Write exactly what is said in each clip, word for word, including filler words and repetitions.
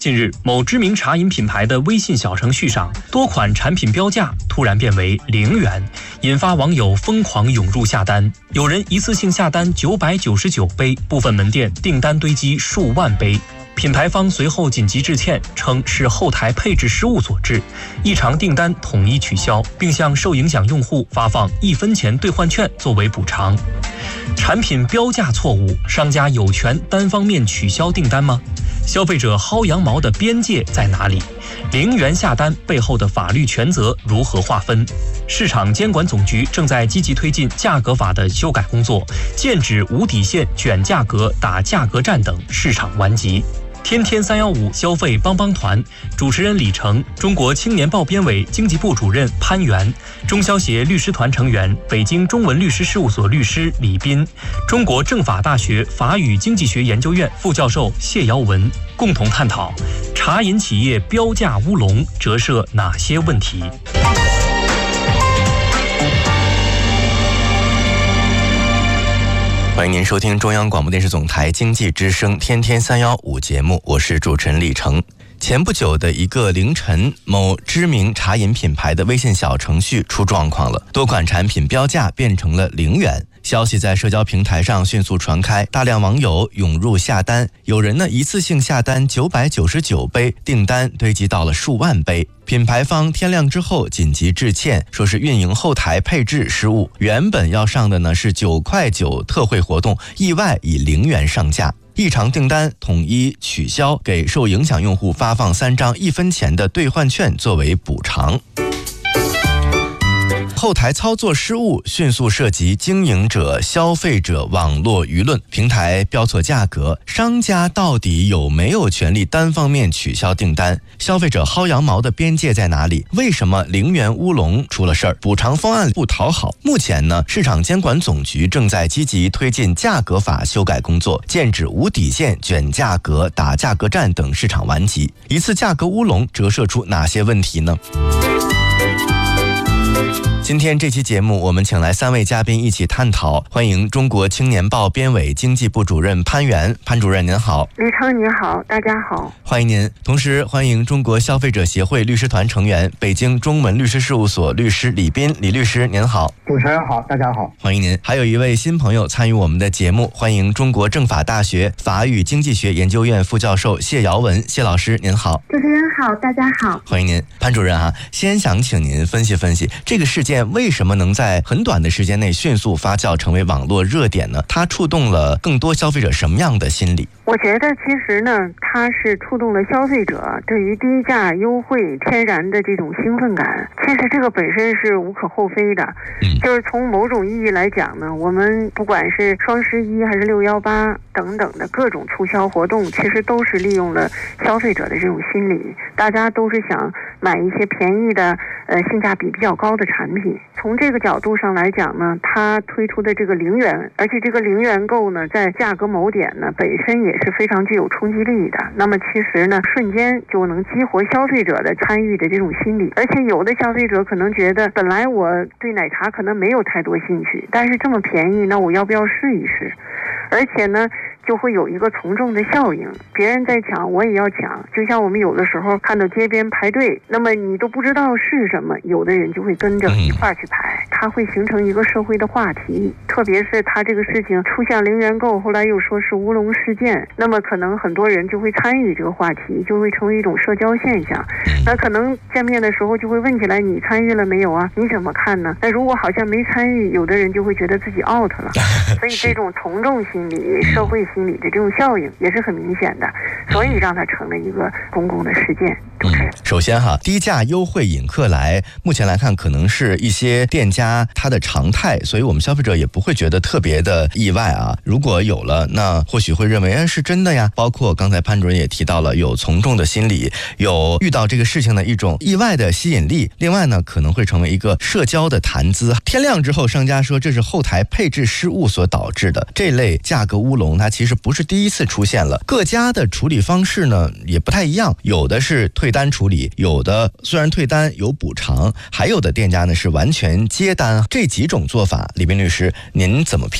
近日，某知名茶饮品牌的微信小程序上，多款产品标价突然变为零元，引发网友疯狂涌入下单。有人一次性下单九百九十九杯，部分门店订单堆积数万杯。品牌方随后紧急致歉，称是后台配置失误所致，异常订单统一取消，并向受影响用户发放一分钱兑换券作为补偿。产品标价错误，商家有权单方面取消订单吗？消费者薅羊毛的边界在哪里？零元下单背后的法律权责如何划分？市场监管总局正在积极推进价格法的修改工作，剑指无底线卷价格、打价格战等市场顽疾。天天三幺五消费帮帮团主持人李成，中国青年报编委经济部主任潘源，中消协律师团成员北京中文律师事务所律师李斌，中国政法大学法语经济学研究院副教授谢尧文共同探讨茶饮企业标价乌龙折射哪些问题。 欢迎您收听中央广播电视总台经济之声天天三幺五节目，我是主持人李成。前不久的一个凌晨，某知名茶饮品牌的微信小程序出状况了，多款产品标价变成了零元。消息在社交平台上迅速传开，大量网友涌入下单，有人呢一次性下单九百九十九杯，订单堆积到了数万杯。品牌方天亮之后紧急致歉，说是运营后台配置失误，原本要上的呢是九块九特惠活动，意外以零元上架。异常订单统一取消，给受影响用户发放三张一分钱的兑换券作为补偿。后台操作失误迅速涉及经营者、消费者、网络舆论，平台标错价格，商家到底有没有权利单方面取消订单？消费者薅羊毛的边界在哪里？为什么零元乌龙出了事儿？补偿方案不讨好。目前呢，市场监管总局正在积极推进价格法修改工作，剑指无底线卷价格、打价格战等市场顽疾。一次价格乌龙折射出哪些问题呢？今天这期节目我们请来三位嘉宾一起探讨，欢迎中国青年报编委经济部主任潘源，潘主任您好。 李成您好，大家好， 欢迎您。同时欢迎中国消费者协会律师团成员北京中文律师事务所律师李斌，李律师您好。 主持人好，大家好， 欢迎您。还有一位新朋友参与我们的节目，欢迎中国政法大学法语经济学研究院副教授谢尧文，谢老师您好。 主持人好，大家好， 欢迎您。潘主任啊，先想请您分析分析这个事件为什么能在很短的时间内迅速发酵成为网络热点呢？它触动了更多消费者什么样的心理？ 我觉得其实呢，它是触动了消费者对于低价优惠天然的这种兴奋感。其实这个本身是无可厚非的，嗯，就是从某种意义来讲呢，我们不管是双十一还是六幺八等等的各种促销活动，其实都是利用了消费者的这种心理，大家都是想买一些便宜的呃性价比比较高的产品。从这个角度上来讲呢，它推出的这个零元，而且这个零元购呢，在价格某点呢本身也是非常具有冲击力的。那么其实呢，瞬间就能激活消费者的参与的这种心理。而且有的消费者可能觉得，本来我对奶茶可能没有太多兴趣，但是这么便宜，那我要不要试一试？而且呢，就会有一个从众的效应，别人在抢我也要抢。就像我们有的时候看到街边排队，那么你都不知道是什么，有的人就会跟着一块儿去排，它会形成一个社会的话题。特别是它这个事情出现零元购，后来又说是乌龙事件，那么可能很多人就会参与这个话题，就会成为一种社交现象。那可能见面的时候就会问起来，你参与了没有啊？你怎么看呢？那如果好像没参与，有的人就会觉得自己 out 了。所以这种从众心理、社会心理的这种效应也是很明显的，所以让它成了一个公共的事件。嗯， 首先哈，低价优惠引客来，目前来看可能是一些店家它的常态，所以我们消费者也不会觉得特别的意外啊。如果有了，那或许会认为哎是真的呀。包括刚才潘主任也提到了，有从众的心理，有遇到这个事情的一种意外的吸引力。另外呢，可能会成为一个社交的谈资。天亮之后，商家说这是后台配置失误所导致的，这类价格乌龙它其实不是第一次出现了。各家的处理方式呢也不太一样，有的是退单处理，有的虽然退单有补偿，还有的店家呢是完全接单。这几种做法，李斌律师您怎么评价？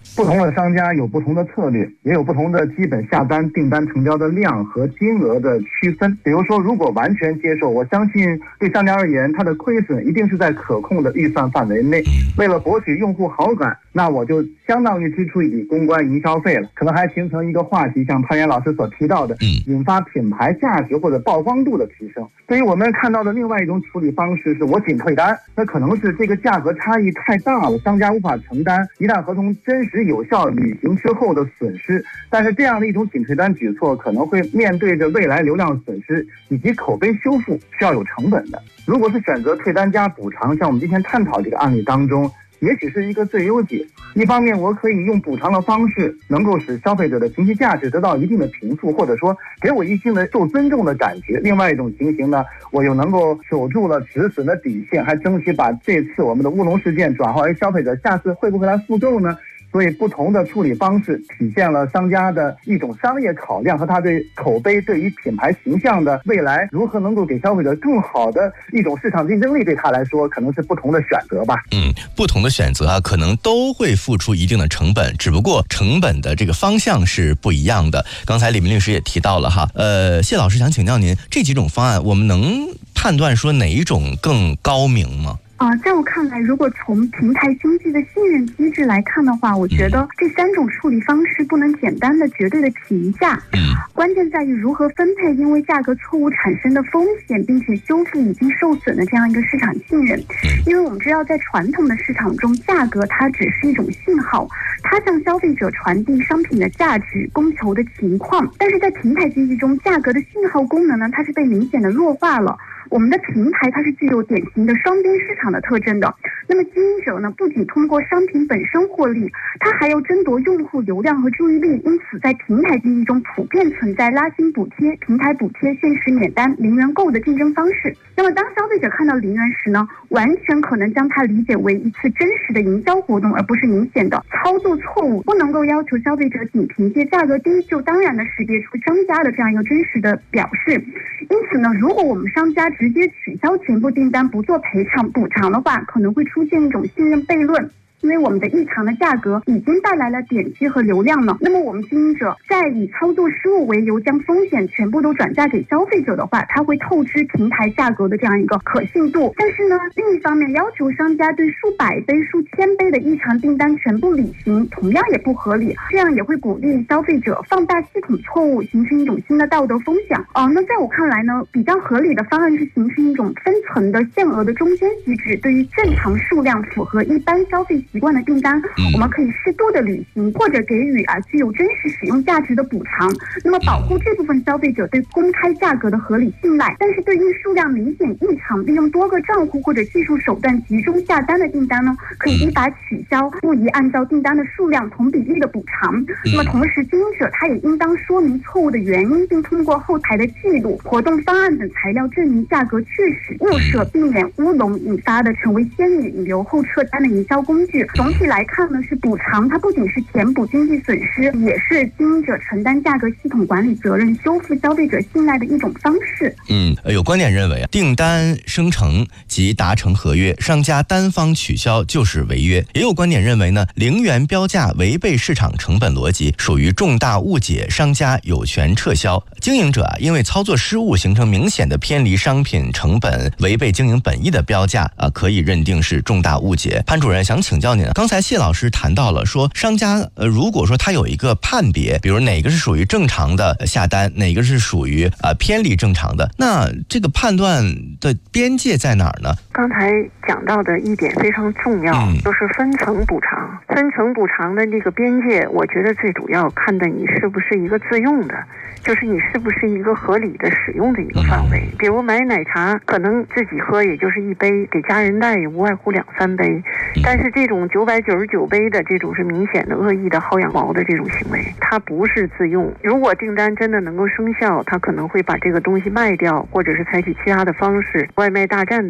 不同的商家有不同的策略，也有不同的基本下单订单成交的量和金额的区分。比如说，如果完全接受，我相信对商家而言，它的亏损一定是在可控的预算范围内。为了博取用户好感，那我就相当于支出一笔公关营销费了，可能还形成一个话题，像潘源老师所提到的，引发品牌价值或者曝光度的提升。对于我们看到的另外一种处理方式，是我仅退单，那可能是这个价格差异太大了，商家无法承担一旦合同真实有效履行之后的损失。但是这样的一种仅退单举措，可能会面对着未来流量损失以及口碑修复是要有成本的。如果是选择退单加补偿，像我们今天探讨这个案例当中，也许是一个最优解。一方面，我可以用补偿的方式，能够使消费者的情绪价值得到一定的平复，或者说给我一定的受尊重的感觉。另外一种情形呢，我又能够守住了止损的底线，还争取把这次我们的乌龙事件转化为消费者下次会不会来复购呢？所以不同的处理方式体现了商家的一种商业考量和他对口碑、对于品牌形象的未来如何能够给消费者更好的一种市场竞争力，对他来说可能是不同的选择吧。 嗯，不同的选择啊，可能都会付出一定的成本，只不过成本的这个方向是不一样的。刚才李明律师也提到了哈，呃，谢老师想请教您，这几种方案我们能判断说哪一种更高明吗？ 啊、呃，在我看来，如果从平台经济的信任机制来看的话，我觉得这三种处理方式不能简单的绝对的评价，关键在于如何分配因为价格错误产生的风险，并且修复已经受损的这样一个市场信任。因为我们知道，在传统的市场中，价格它只是一种信号，它向消费者传递商品的价值、供求的情况。但是在平台经济中，价格的信号功能呢，它是被明显的弱化了。我们的平台它是具有典型的双边市场的特征的。那么经营者呢，不仅通过商品本身获利，它还要争夺用户流量和注意力。因此，在平台经济中普遍存在拉新补贴、平台补贴、限时免单、零元购的竞争方式。那么当消费者看到零元时呢，完全可能将它理解为一次真实的营销活动，而不是明显的操作错误。不能够要求消费者仅凭借价格低就当然的识别出商家的这样一个真实的表示。因此呢，如果我们商家直接取消全部订单，不做赔偿补偿的话，可能会出现一种信任悖论。因为我们的异常的价格已经带来了点击和流量了，那么我们经营者在以操作失误为由将风险全部都转嫁给消费者的话，他会透支平台价格的这样一个可信度。但是呢，另一方面要求商家对数百杯、数千杯的异常订单全部履行，同样也不合理，这样也会鼓励消费者放大系统错误，形成一种新的道德风险。哦、呃，那在我看来呢，比较合理的方案是形成一种分层的限额的中间机制，对于正常数量符合一般消费习惯的订单，我们可以适度的履行，或者给予啊具有真实使用价值的补偿，那么保护这部分消费者对公开价格的合理信赖。但是对于数量明显异常，利用多个账户或者技术手段集中下单的订单呢，可以依法取消，不宜按照订单的数量同比例的补偿。那么同时，经营者他也应当说明错误的原因，并通过后台的记录、活动方案等材料证明价格确实，误设避免乌龙引发的成为仙女引流后撤单的营销工具。总体来看呢，是补偿它不仅是填补经济损失，也是经营者承担价格系统管理责任、修复消费者信赖的一种方式。 嗯，有观点认为啊，订单生成及达成合约，商家单方取消就是违约。也有观点认为呢，零元标价违背市场成本逻辑，属于重大误解，商家有权撤销。经营者啊，因为操作失误形成明显的偏离商品成本、违背经营本意的标价啊，可以认定是重大误解。潘主任想请教您，刚才谢老师谈到了说，商家呃，如果说他有一个判别，比如哪个是属于正常的下单，哪个是属于啊、呃、偏离正常的，那这个判断的边界在哪儿呢？ 刚才讲到的一点非常重要，嗯、就是分层补偿。分层补偿的这个边界，我觉得最主要看的你是不是一个自用的。就是你是不是一个合理的使用的一个范围，比如买奶茶可能自己喝也就是一杯，给家人带也无外乎两三杯，但是这种九百九十九杯的这种是明显的恶意的薅羊毛的这种行为，它不是自用。如果订单真的能够生效，它可能会把这个东西卖掉，或者是采取其他的方式，外卖大战的时候就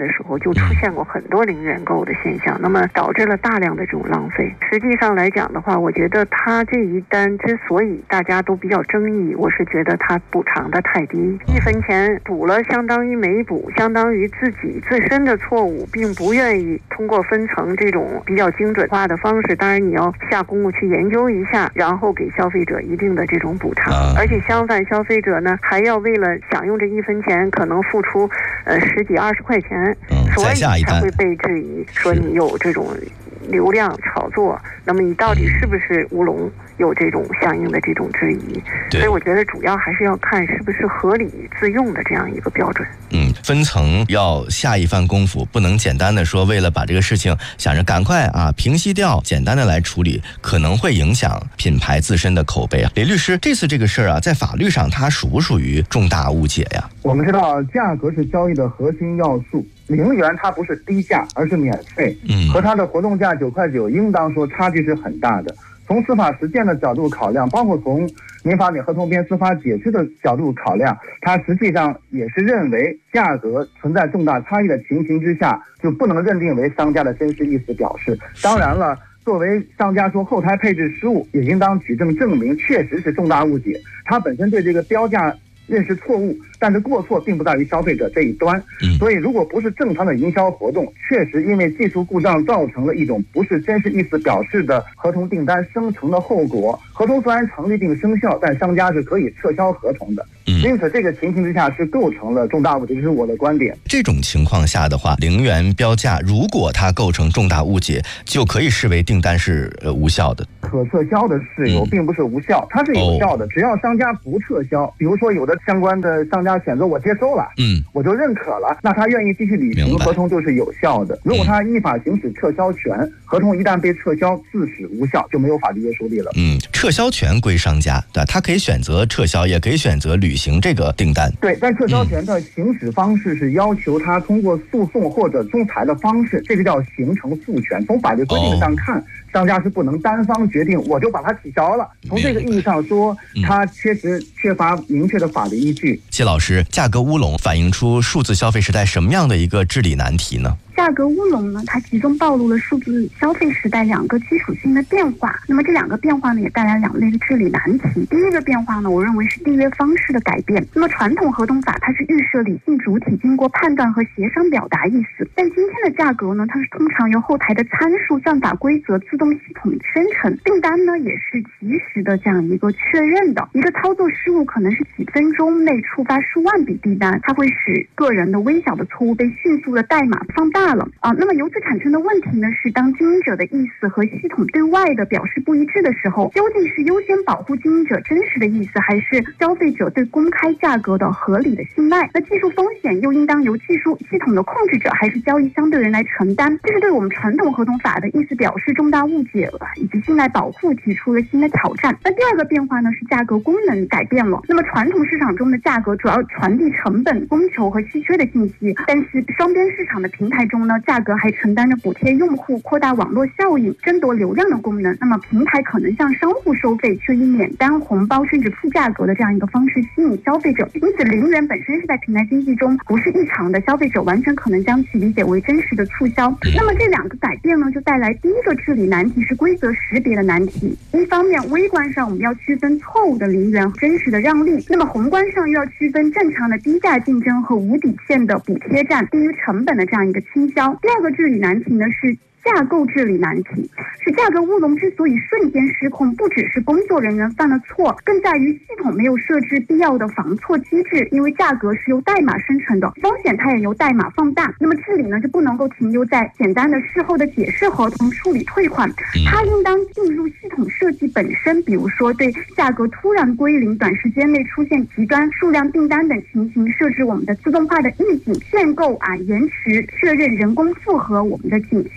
就出现过很多零元购的现象，那么导致了大量的这种浪费。实际上来讲的话，我觉得他这一单之所以大家都比较争议，我是觉得他补偿的太低，一分钱补了相当于没补，相当于自己自身的错误，并不愿意通过分成这种比较精准化的方式，当然你要下功夫去研究一下，然后给消费者一定的这种补偿，而且相反消费者呢还要为了享用这一分钱可能付出呃十几二十块钱，所以才会被质疑说你有这种流量炒作，那么你到底是不是乌龙，有这种相应的这种质疑。所以我觉得主要还是要看是不是合理自用的这样一个标准。 嗯，分层要下一番功夫，不能简单的说为了把这个事情想着赶快啊平息掉，简单的来处理，可能会影响品牌自身的口碑啊。李律师，这次这个事儿啊，在法律上它属不属于重大误解呀？ 我们知道价格是交易的核心要素，零元它不是低价，而是免费，嗯，和它的活动价九块九，应当说差距是很大的。从司法实践的角度考量，包括从民法典合同编司法解释的角度考量，它实际上也是认为价格存在重大差异的情形之下，就不能认定为商家的真实意思表示。当然了，作为商家说后台配置失误，也应当举证证明确实是重大误解，它本身对这个标价认识错误，但是过错并不在于消费者这一端，所以如果不是正常的营销活动，确实因为技术故障造成了一种不是真实意思表示的合同订单生成的后果，合同虽然成立并生效，但商家是可以撤销合同的，因此这个情形之下是构成了重大误解，这是我的观点。 这种情况下的话，零元标价如果它构成重大误解，就可以视为订单是呃无效的。 可撤销的事由并不是无效，它是有效的，只要商家不撤销，比如说有的相关的商家选择我接收了，嗯，我就认可了，那他愿意继续履行，合同就是有效的。如果他依法行使撤销权，合同一旦被撤销，自始无效，就没有法律约束力了。 嗯，撤销权归商家，对，他可以选择撤销，也可以选择履行这个订单。 对，但撤销权的行使方式是要求他通过诉讼或者仲裁的方式，这个叫形成诉权。从法律规定上看，商家是不能单方决定我就把它取消了。从这个意义上说，它确实缺乏明确的法律依据。 谢老师，价格乌龙反映出数字消费时代什么样的一个治理难题呢？ 价格乌龙呢，它集中暴露了数字消费时代两个基础性的变化。那么这两个变化呢，也带来两类的治理难题。第一个变化呢，我认为是缔约方式的改变。那么传统合同法它是预设理性主体经过判断和协商表达意思，但今天的价格呢，它是通常由后台的参数算法规则自动系统生成，订单呢也是及时的这样一个确认的。一个操作失误可能是几分钟内触发数万笔订单，它会使个人的微小的错误被迅速的代码放大了啊。那么由此产生的问题呢，是当经营者的意思和系统对外的表示不一致的时候，究竟是优先保护经营者真实的意思，还是消费者对公开价格的合理的信赖？那技术风险又应当由技术系统的控制者还是交易相对人来承担？这是对我们传统合同法的意思表示重大误解以及信赖保护提出了新的挑战。那第二个变化呢，是价格功能改变了。那么传统市场中的价格主要传递成本、供求和稀缺的信息，但是双边市场的平台中呢，价格还承担着补贴用户、扩大网络效应、争夺流量的功能。那么平台可能向商户收费，却以免单、红包甚至附价格的这样一个方式吸引消费者。因此零元本身是在平台经济中不是异常的，消费者完全可能将其理解为真实的促销。那么这两个改变呢，就带来第一个治理难题，是规则识别的难题。一方面微观上我们要区分错误的零元和真实的让利，那么宏观上又要区分正常的低价竞争和无底线的补贴战、低于成本的这样一个倾销。第二个治理难题呢，是架构治理难题。是价格乌龙之所以瞬间失控，不只是工作人员犯了错，更在于系统没有设置必要的防错机制。因为价格是由代码生成的，风险它也由代码放大。那么治理呢，就不能够停留在简单的事后的解释合同、处理退款，它应当进入系统设计本身。比如说对价格突然归零、短时间内出现极端数量订单等情形，设置我们的自动化的预警、限购啊、延迟、确认、人工复核我们的紧急的容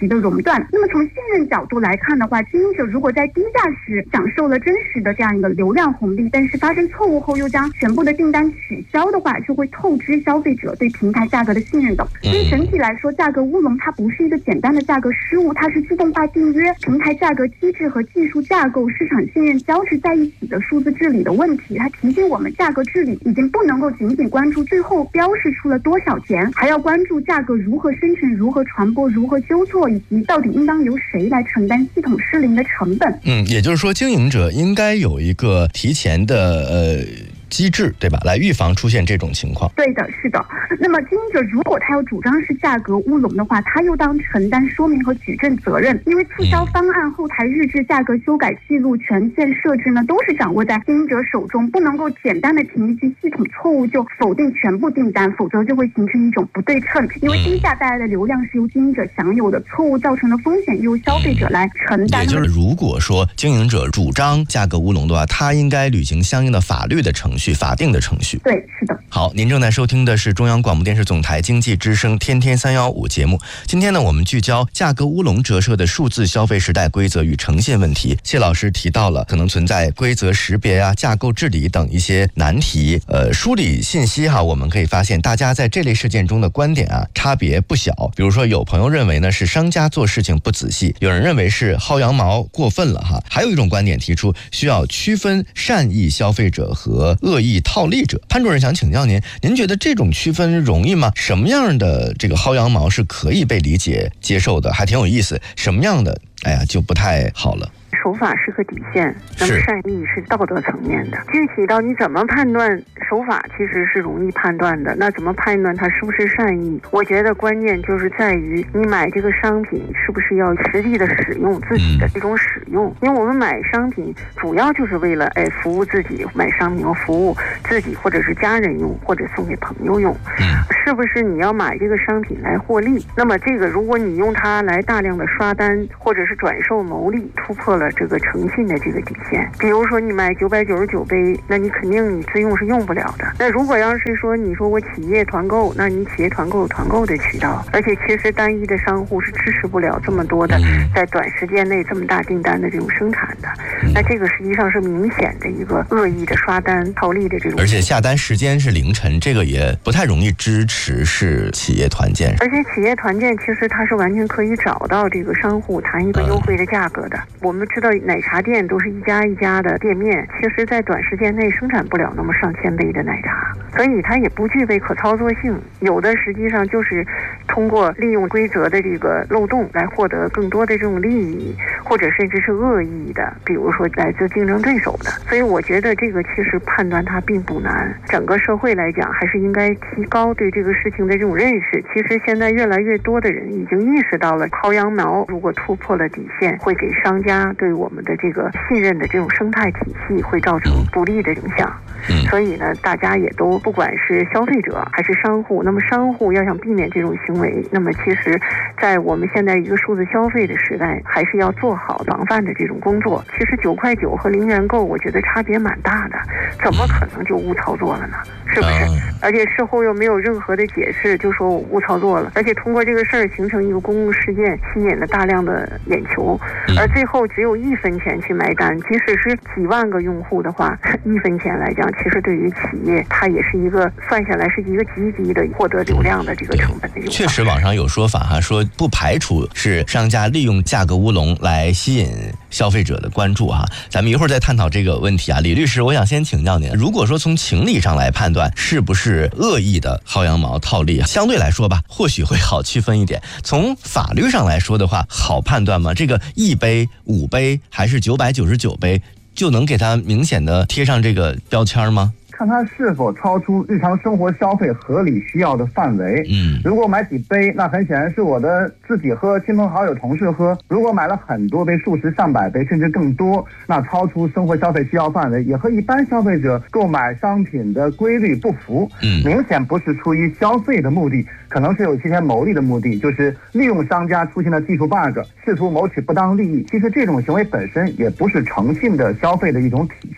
断。那么从信任角度来看的话，经营者如果在低价时享受了真实的这样一个流量红利，但是发生错误后又将全部的订单取消的话，就会透支消费者对平台价格的信任的。所以整体来说，价格乌龙它不是一个简单的价格失误，它是自动化订约、平台价格机制和技术架构、市场信任交织在一起的数字治理的问题。它提醒我们，价格治理已经不能够仅仅关注最后标示出了多少钱，还要关注价格如何生成、如何传播、如何纠错，以及到底应当由谁来承担系统失灵的成本。 嗯，也就是说，经营者应该有一个提前的呃机制，对吧？来预防出现这种情况。 对的，是的。那么经营者如果他要主张是价格乌龙的话，他又当承担说明和举证责任，因为促销方案、后台日志、价格修改记录、权限设置呢，都是掌握在经营者手中，不能够简单的凭一句系统错误就否定全部订单，否则就会形成一种不对称。因为低价带来的流量是由经营者享有的，错误造成的风险由消费者来承担。 也就是如果说经营者主张价格乌龙的话，他应该履行相应的法律的程序、法定的程序。 对，是的。 好，您正在收听的是中央广播电视总台经济之声天天三一五节目。今天呢，我们聚焦价格乌龙折射的数字消费时代规则与诚信问题。谢老师提到了可能存在规则识别啊、架构治理等一些难题。呃，梳理信息哈，我们可以发现大家在这类事件中的观点啊差别不小。比如说，有朋友认为呢是商家做事情不仔细，有人认为是薅羊毛过分了哈。还有一种观点提出需要区分善意消费者和恶意套利者。潘主任想请教您，您觉得这种区分容易吗？什么样的这个薅羊毛是可以被理解接受的，还挺有意思，什么样的哎呀就不太好了。 手法是个底线，那么善意是道德层面的。具体到你怎么判断手法，其实是容易判断的。那怎么判断它是不是善意？我觉得关键就是在于你买这个商品是不是要实际的使用自己的这种使用。因为我们买商品主要就是为了哎服务自己，买商品要服务自己或者是家人用，或者送给朋友用。是不是你要买这个商品来获利？那么这个如果你用它来大量的刷单或者是转售牟利，突破了这个诚信的这个底线。比如说你买九百九十九杯，那你肯定你自用是用不了的。那如果要是说你说我企业团购，那你企业团购有团购的渠道，而且其实单一的商户是支持不了这么多的在短时间内这么大订单的这种生产的。那这个实际上是明显的一个恶意的刷单套利的这种， 而且下单时间是凌晨，这个也不太容易支持是企业团建。 而且企业团建其实它是完全可以找到这个商户谈一个优惠的价格的。我们知道奶茶店都是一家一家的店面，其实在短时间内生产不了那么上千杯的奶茶，所以它也不具备可操作性。有的实际上就是通过利用规则的这个漏洞来获得更多的这种利益，或者甚至是恶意的，比如说来自竞争对手的。所以我觉得这个其实判断它并不难，整个社会来讲还是应该提高对这个事情的这种认识。其实现在越来越多的人已经意识到了薅羊毛如果突破了底线，会给商家对我们的这个信任的这种生态体系会造成不利的影响。所以呢，大家也都不管是消费者还是商户，那么商户要想避免这种行为，那么其实在我们现在一个数字消费的时代，还是要做好防范的这种工作。其实九块九和零元购我觉得差别蛮大的，怎么可能就误操作了呢？是不是？而且事后又没有任何的解释，就说我误操作了，而且通过这个事儿形成一个公共事件，吸引了大量的眼球，而最后只有一分钱去买单，即使是几万个用户的话，一分钱来讲，其实对于企业它也是一个算下来是一个积极的获得流量的这个成本的一个。 确实网上有说法哈，说不排除是商家利用价格乌龙来吸引消费者的关注哈。咱们一会儿再探讨这个问题啊。李律师，我想先请教您，如果说从情理上来判断是不是恶意的薅羊毛套利，相对来说吧，或许会好区分一点。从法律上来说的话，好判断吗？这个一杯、五杯还是九百九十九杯，就能给它明显的贴上这个标签吗？ 看它是否超出日常生活消费合理需要的范围。 嗯， 如果买几杯，那很显然是我的自己喝，亲朋好友同事喝。如果买了很多杯，数十上百杯甚至更多，那超出生活消费需要范围，也和一般消费者购买商品的规律不符。 嗯， 明显不是出于消费的目的，可能是有提前牟利的目的，就是利用商家出现的技术 bug， 试图谋取不当利益。其实这种行为本身也不是诚信的消费的一种体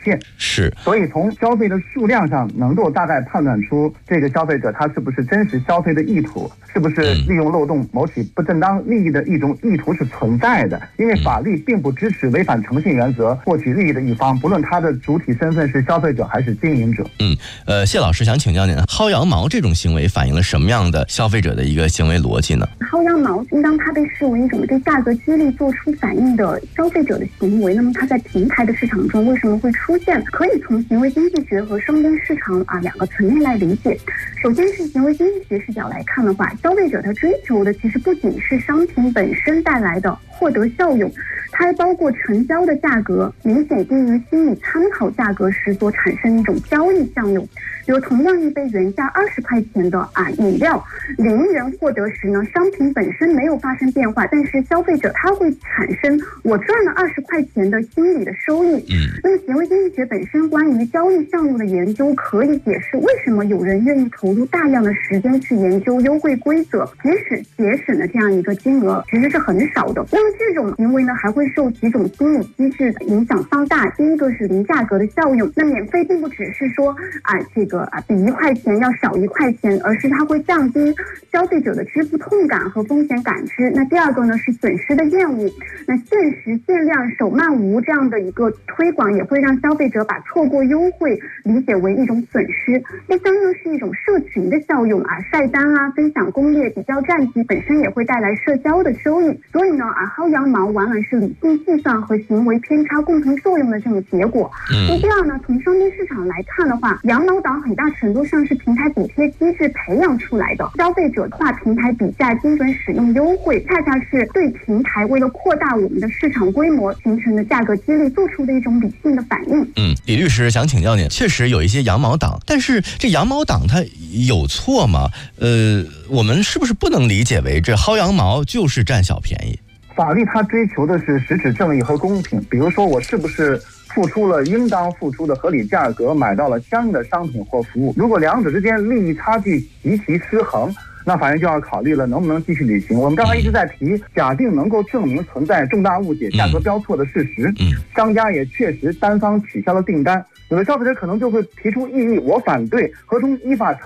现。 是， 所以从消费的数量上能够大概判断出这个消费者他是不是真实消费的意图，是不是利用漏洞谋取不正当利益的一种意图是存在的。因为法律并不支持违反诚信原则获取利益的一方，不论他的主体身份是消费者还是经营者。 嗯，呃，谢老师想请教您，薅羊毛这种行为反映了什么样的消费者的一个行为逻辑呢？ 薅羊毛应当它被视为一种对价格激励做出反应的消费者的行为，那么它在平台的市场中为什么会出现？可以从行为经济学和双边市场啊两个层面来理解。首先是行为经济学视角来看的话，消费者他追求的其实不仅是商品本身带来的获得效用，它还包括成交的价格明显低于心理参考价格时所产生的一种交易效用。比如同样一杯原价二十块钱的啊饮料，零元获得时呢，商品本身没有发生变化，但是消费者他会产生我赚了二十块钱的心理的收益。嗯，那么行为经济学本身关于交易项目的研究，可以解释为什么有人愿意投入大量的时间去研究优惠规则，即使节省的这样一个金额其实是很少的。那么这种行为呢，还会受几种心理机制的影响放大。第一个是零价格的效用，那免费并不只是说啊这个啊比一块钱要少一块钱，而是它会降低消费者的支付痛感和风险感知。那第二个呢是损失的厌恶，那限时限量手慢无这样的一个推广也会让消费者把错过优惠理解为一种损失。第三呢是一种社群的效用啊，晒单啊、分享攻略、比较战绩本身也会带来社交的收益。所以呢啊薅羊毛往往是理性计算和行为偏差共同作用的这种结果。那第二呢，从双边市场来看的话，羊毛党很大程度上是平台补贴机制培养出来的，消费者跨平台比价、精准使用优惠，恰恰是对平台为了扩大我们的市场规模形成的价格激励做出的一种理性的反应。 嗯，李律师想请教您，确实有一些羊毛党，但是这羊毛党它有错吗？呃，我们是不是不能理解为这薅羊毛就是占小便宜？ 法律它追求的是实质正义和公平，比如说我是不是付出了应当付出的合理价格，买到了相应的商品或服务。如果两者之间利益差距极其失衡，那法院就要考虑了能不能继续履行。我们刚才一直在提，假定能够证明存在重大误解、价格标错的事实，商家也确实单方取消了订单，有的消费者可能就会提出异议，我反对，何从依法